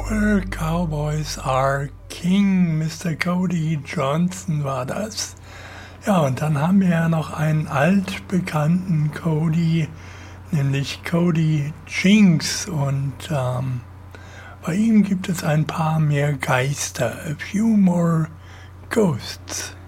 Where Cowboys Are King, Mr. Cody Johnson war das. Ja, und dann haben wir ja noch einen altbekannten Cody, nämlich Cody Jinks. Und bei ihm gibt es ein paar mehr Geister, a few more ghosts.